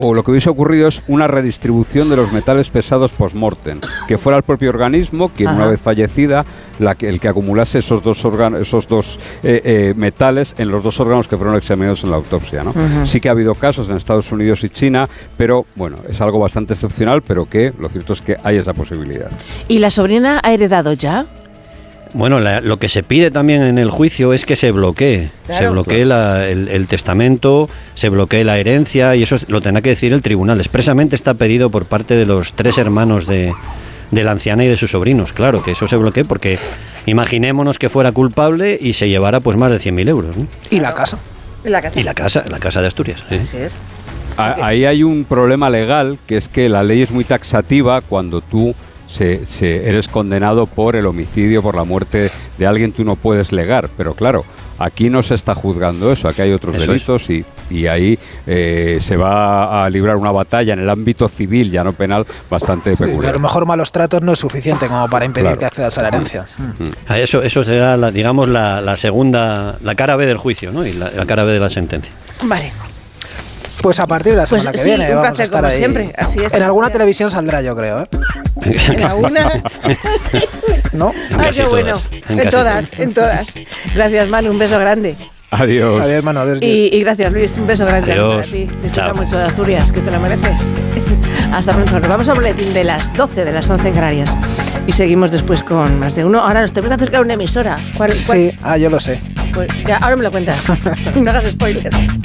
o lo que hubiese ocurrido es una redistribución de los metales pesados post-mortem, que fuera el propio organismo quien, una vez fallecida, el que acumulase esos dos metales en los dos órganos que fueron examinados en la autopsia, ¿no? Sí que ha habido casos en Estados Unidos y China, pero bueno, es algo bastante excepcional, pero que lo cierto es que hay esa posibilidad. ¿Y la sobrina ha heredado ya? Bueno, lo que se pide también en el juicio es que se bloquee, claro, se bloquee el testamento, se bloquee la herencia, y eso lo tendrá que decir el tribunal. Expresamente está pedido por parte de los 3 hermanos de la anciana y de sus sobrinos, claro, que eso se bloquee, porque imaginémonos que fuera culpable y se llevara pues más de 100.000 euros, ¿no? ¿Y la casa? Y la casa de Asturias. ¿Sí? Así es. Ahí hay un problema legal, que es que la ley es muy taxativa cuando tú eres condenado por el homicidio, por la muerte de alguien, tú no puedes legar, pero claro, aquí no se está juzgando eso, aquí hay otros delitos y ahí se va a librar una batalla en el ámbito civil, ya no penal, bastante peculiar. A lo mejor malos tratos no es suficiente como para impedir que accedas a la herencia. Eso será, la segunda, la cara B del juicio, ¿no? Y la cara B de la sentencia. Vale. Pues a partir de la semana que viene vamos a estar ahí. Siempre. Así es. En alguna televisión saldrá, yo creo, ¿eh? ¿En alguna? ¿No? Ay, qué bueno. En todas. Gracias, Manu, un beso grande. Adiós. Adiós, Manu. Adiós. Y gracias, Luis, un beso grande Adiós. a ti. Disfruta mucho de Asturias, que te lo mereces. Hasta pronto. Nos vamos al boletín de las 12, de las 11 en Canarias. Y seguimos después con más de uno. Ahora nos tenemos que acercar a una emisora. ¿Cuál? Sí, yo lo sé. Pues ya, ahora me lo cuentas. No hagas spoiler.